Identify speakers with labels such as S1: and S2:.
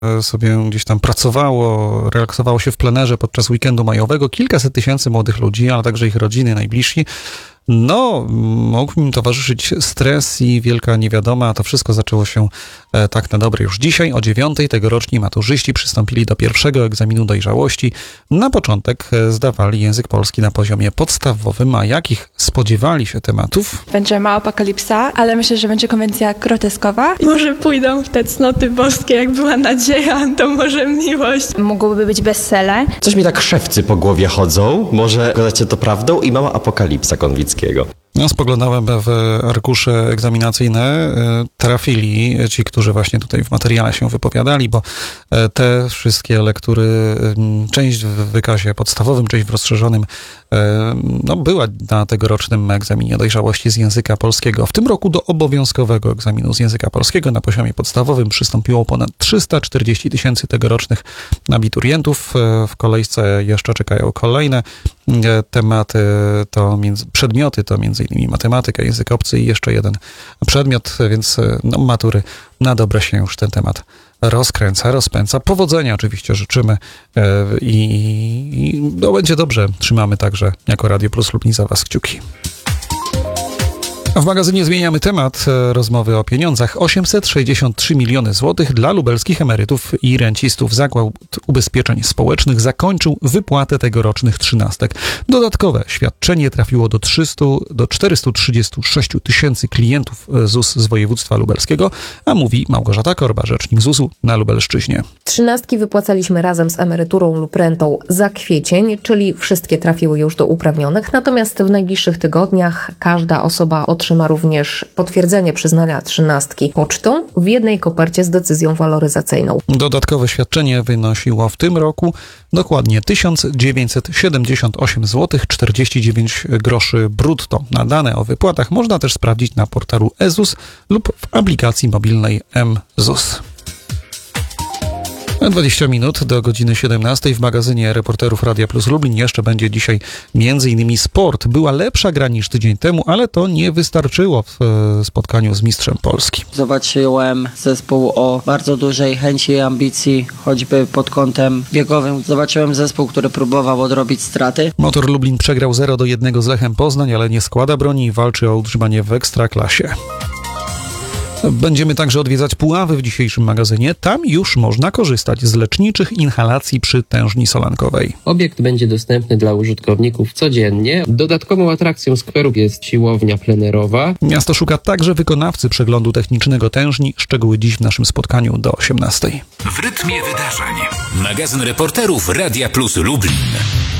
S1: sobie gdzieś tam pracowało, relaksowało się w plenerze podczas weekendu majowego. Kilkaset tysięcy młodych ludzi, ale także ich rodziny, najbliżsi. No, mógł im towarzyszyć stres i wielka niewiadoma, a to wszystko zaczęło się tak na dobre już dzisiaj. O 9:00 tegoroczni maturzyści przystąpili do pierwszego egzaminu dojrzałości. Na początek zdawali język polski na poziomie podstawowym, a jakich spodziewali się tematów?
S2: Będzie mała apokalipsa, ale myślę, że będzie konwencja groteskowa.
S3: Może pójdą w te cnoty boskie, jak była nadzieja, to może miłość.
S4: Mogłoby być bestseller.
S5: Coś mi tak szewcy po głowie chodzą, może okazacie to prawdą i mała apokalipsa Konwickiego.
S1: No, spoglądałem w arkusze egzaminacyjne, trafili ci, którzy właśnie tutaj w materiale się wypowiadali, bo te wszystkie lektury, część w wykazie podstawowym, część w rozszerzonym, no, była na tegorocznym egzaminie dojrzałości z języka polskiego. W tym roku do obowiązkowego egzaminu z języka polskiego na poziomie podstawowym przystąpiło ponad 340 tysięcy tegorocznych abiturientów. W kolejce jeszcze czekają kolejne tematy, przedmioty to m.in. matematyka, język obcy i jeszcze jeden przedmiot, więc no, matury na dobre się już ten temat rozkręca, rozpędza. Powodzenia oczywiście życzymy i no, będzie dobrze. Trzymamy także jako Radio Plus Lublin za Was kciuki. W magazynie zmieniamy temat rozmowy o pieniądzach. 863 miliony złotych dla lubelskich emerytów i rencistów. Zakład Ubezpieczeń Społecznych zakończył wypłatę tegorocznych trzynastek. Dodatkowe świadczenie trafiło do 436 tysięcy klientów ZUS z województwa lubelskiego, a mówi Małgorzata Korba, rzecznik ZUS-u na Lubelszczyźnie.
S6: Trzynastki wypłacaliśmy razem z emeryturą lub rentą za kwiecień, czyli wszystkie trafiły już do uprawnionych. Natomiast w najbliższych tygodniach każda osoba otrzyma również potwierdzenie przyznania trzynastki pocztą w jednej kopercie z decyzją waloryzacyjną.
S1: Dodatkowe świadczenie wynosiło w tym roku dokładnie 1978 zł 49 groszy brutto. Na dane o wypłatach można też sprawdzić na portalu eZUS lub w aplikacji mobilnej mZUS. 20 minut do godziny 17 w magazynie reporterów Radia Plus Lublin. Jeszcze będzie dzisiaj m.in. sport. Była lepsza gra niż tydzień temu, ale to nie wystarczyło w spotkaniu z mistrzem Polski.
S7: Zobaczyłem zespół o bardzo dużej chęci i ambicji, choćby pod kątem biegowym. Zobaczyłem zespół, który próbował odrobić straty.
S1: Motor Lublin przegrał 0-1 z Lechem Poznań, ale nie składa broni i walczy o utrzymanie w Ekstraklasie. Będziemy także odwiedzać Puławy w dzisiejszym magazynie. Tam już można korzystać z leczniczych inhalacji przy tężni solankowej.
S8: Obiekt będzie dostępny dla użytkowników codziennie. Dodatkową atrakcją skweru jest siłownia plenerowa.
S1: Miasto szuka także wykonawcy przeglądu technicznego tężni. Szczegóły dziś w naszym spotkaniu do 18:00.
S9: W rytmie wydarzeń. Magazyn reporterów Radia Plus Lublin.